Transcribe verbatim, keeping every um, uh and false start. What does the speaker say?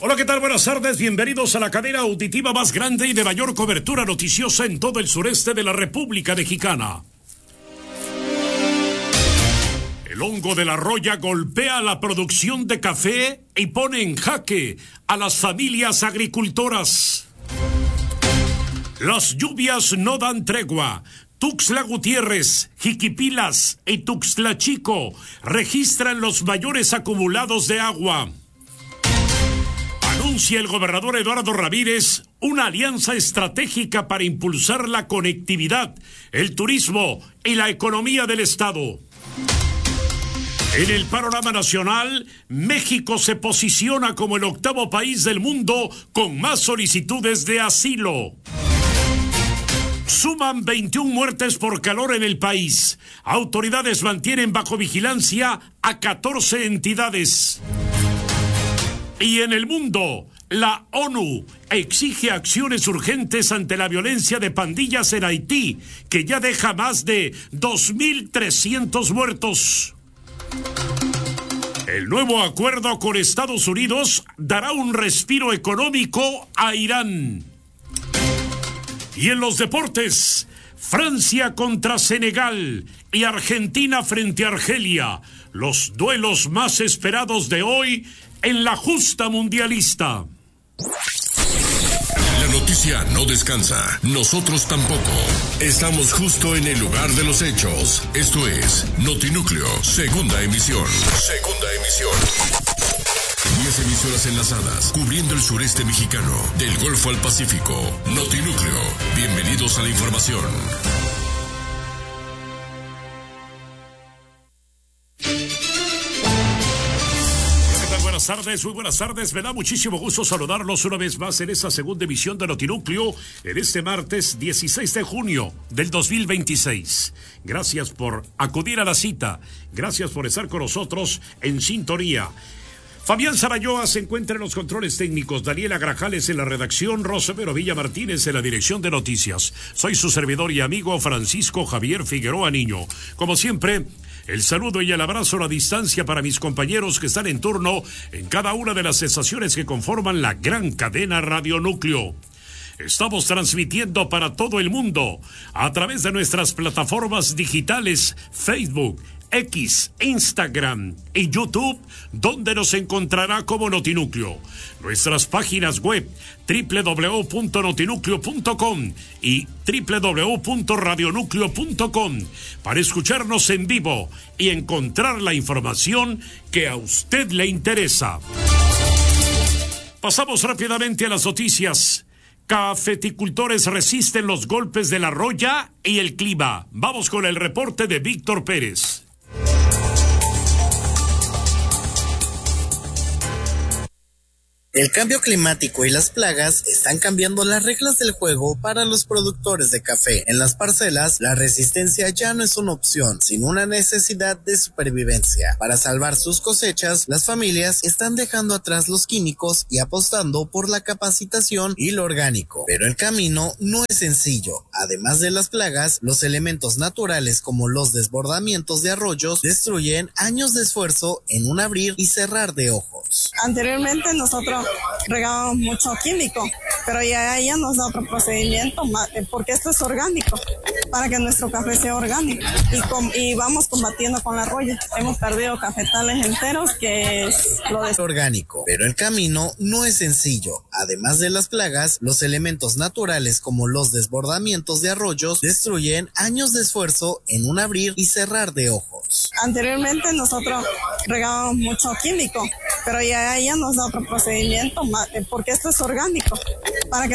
Hola, ¿qué tal? Buenas tardes, bienvenidos a la cadena auditiva más grande y de mayor cobertura noticiosa en todo el sureste de la República Mexicana. El hongo de la roya golpea la producción de café y pone en jaque a las familias agricultoras. Las lluvias no dan tregua. Tuxtla Gutiérrez, Jiquipilas y Tuxtla Chico registran los mayores acumulados de agua. Anuncia el gobernador Eduardo Ramírez una alianza estratégica para impulsar la conectividad, el turismo y la economía del estado. En el panorama nacional, México se posiciona como el octavo país del mundo con más solicitudes de asilo. Suman veintiuna muertes por calor en el país. Autoridades mantienen bajo vigilancia a catorce entidades. Y en el mundo, la ONU exige acciones urgentes ante la violencia de pandillas en Haití, que ya deja más de dos mil trescientos muertos. El nuevo acuerdo con Estados Unidos dará un respiro económico a Irán. Y en los deportes, Francia contra Senegal y Argentina frente a Argelia, los duelos más esperados de hoy en la justa mundialista. La noticia no descansa, nosotros tampoco. Estamos justo en el lugar de los hechos. Esto es Notinúcleo, segunda emisión. Segunda emisión. Diez emisoras enlazadas, cubriendo el sureste mexicano, del Golfo al Pacífico. Notinúcleo, bienvenidos a la información. Buenas tardes, muy buenas tardes. Me da muchísimo gusto saludarlos una vez más en esta segunda emisión de Notinúcleo en este martes dieciséis de junio del dos mil veintiséis. Gracias por acudir a la cita. Gracias por estar con nosotros en sintonía. Fabián Sarayoa se encuentra en los controles técnicos, Daniela Grajales en la redacción, Rosemero Villa Martínez en la dirección de noticias. Soy su servidor y amigo Francisco Javier Figueroa Niño. Como siempre, el saludo y el abrazo a la distancia para mis compañeros que están en turno en cada una de las estaciones que conforman la gran cadena Radio Núcleo. Estamos transmitiendo para todo el mundo a través de nuestras plataformas digitales Facebook, X, Instagram y YouTube, donde nos encontrará como Notinúcleo. Nuestras páginas web doble u doble u doble u punto notinúcleo punto com y doble u doble u doble u punto radionúcleo punto com para escucharnos en vivo y encontrar la información que a usted le interesa. Pasamos rápidamente a las noticias. Cafeticultores resisten los golpes de la roya y el clima. Vamos con el reporte de Víctor Pérez. El cambio climático y las plagas están cambiando las reglas del juego para los productores de café. En las parcelas, la resistencia ya no es una opción, sino una necesidad de supervivencia. Para salvar sus cosechas, las familias están dejando atrás los químicos y apostando por la capacitación y lo orgánico. Pero el camino no es sencillo. Además de las plagas, los elementos naturales como los desbordamientos de arroyos destruyen años de esfuerzo en un abrir y cerrar de ojos. Anteriormente nosotros regábamos mucho químico, pero ya ella nos da otro procedimiento, porque esto es orgánico, para que nuestro café sea orgánico, y, com- y vamos combatiendo con la roya. Hemos perdido cafetales enteros, que es lo de orgánico, pero el camino no es sencillo. Además de las plagas, los elementos naturales como los desbordamientos de arroyos destruyen años de esfuerzo en un abrir y cerrar de ojos. Anteriormente nosotros regábamos mucho químico, pero ya ella nos da otro procedimiento, porque esto es orgánico, para que